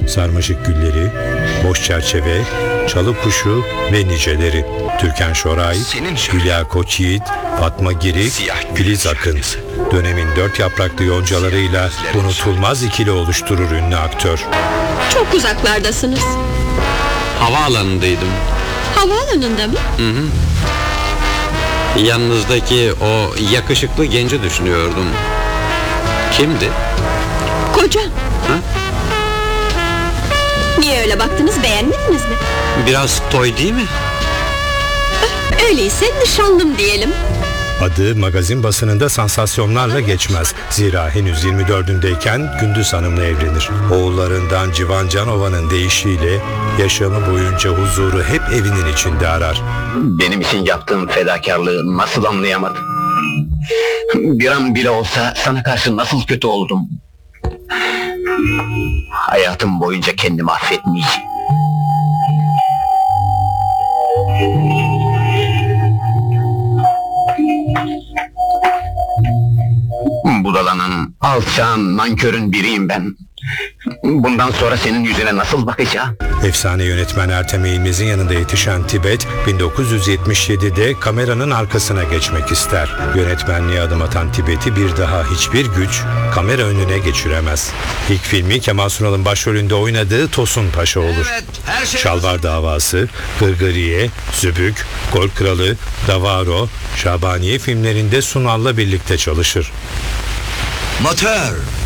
Sarmaşık Gülleri, Boş Çerçeve, Çalı Kuşu ve niceleri. Türkan Şoray, Hülya Koçyiğit, Fatma Girik, Filiz Akın. Dönemin dört yapraklı yoncalarıyla unutulmaz ikili oluşturur ünlü aktör. Çok uzaklardasınız. Havaalanındaydım. Havaalanında mı? Yanınızdaki o yakışıklı genci düşünüyordum. Kimdi? Kocam. Ha? Niye öyle baktınız, beğenmediniz mi? Biraz toy değil mi? Öyleyse nişanlım diyelim. Adı magazin basınında sansasyonlarla geçmez. Zira henüz 24'ündeyken Gündüz Hanım'la evlenir. Oğullarından Civan Canova'nın deyişiyle yaşamı boyunca huzuru hep evinin içinde arar. Benim için yaptığın fedakarlığı nasıl anlayamadın? Bir an bile olsa sana karşı nasıl kötü oldum? Hayatım boyunca kendimi affetmeyeceğim. Budalanan, alçağın, nankörün biriyim ben. Bundan sonra senin yüzüne nasıl bakacağım? Efsane yönetmen Ertem Eğilmez'in yanında yetişen Tibet, 1977'de kameranın arkasına geçmek ister. Yönetmenliğe adım atan Tibet'i bir daha hiçbir güç kamera önüne geçiremez. İlk filmi Kemal Sunal'ın başrolünde oynadığı Tosun Paşa olur. Şalvar Davası, Gırgıriye, Zübük, Gol Kralı, Davaro, Şabaniye filmlerinde Sunal'la birlikte çalışır. Motor!